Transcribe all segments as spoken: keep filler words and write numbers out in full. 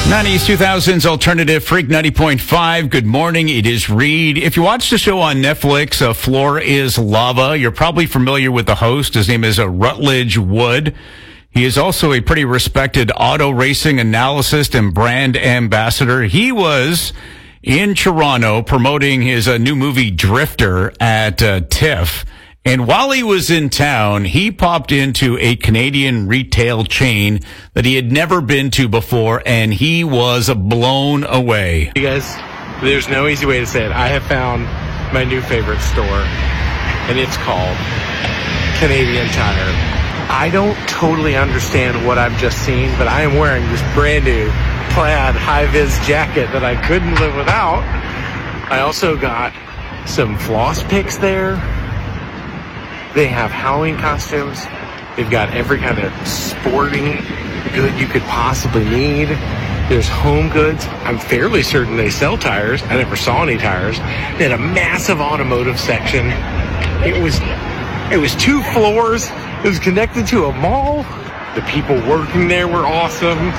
nineties, two thousands alternative Freak ninety point five. Good morning. It is Reed. If you watch the show on Netflix, uh, Floor is Lava, you're probably familiar with the host. His name is uh, Rutledge Wood. He is also a pretty respected auto racing analyst and brand ambassador. He was in Toronto promoting his uh, new movie Drifter at uh, TIFF. And while he was in town, he popped into a Canadian retail chain that he had never been to before, and he was blown away. You guys, there's no easy way to say it. I have found my new favorite store, and it's called Canadian Tire. I don't totally understand what I've just seen, but I am wearing this brand new plaid high-vis jacket that I couldn't live without. I also got some floss picks there. They have Halloween costumes. They've got every kind of sporting good you could possibly need. There's home goods. I'm fairly certain they sell tires. I never saw any tires. They had a massive automotive section. It was, it was two floors. It was connected to a mall. The people working there were awesome.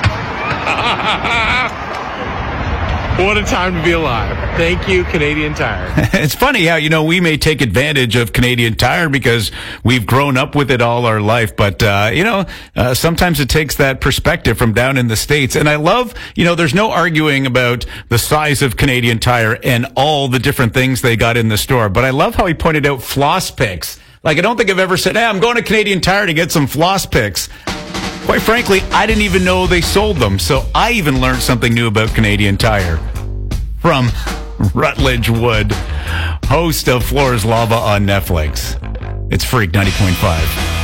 What a time to be alive. Thank you, Canadian Tire. It's funny how, you know, we may take advantage of Canadian Tire because we've grown up with it all our life. But, uh, you know, uh, sometimes it takes that perspective from down in the States. And I love, you know, there's no arguing about the size of Canadian Tire and all the different things they got in the store. But I love how he pointed out floss picks. Like, I don't think I've ever said, hey, I'm going to Canadian Tire to get some floss picks. Quite frankly, I didn't even know they sold them. So I even learned something new about Canadian Tire from Rutledge Wood, host of Floor is Lava on Netflix. It's Freak ninety point five.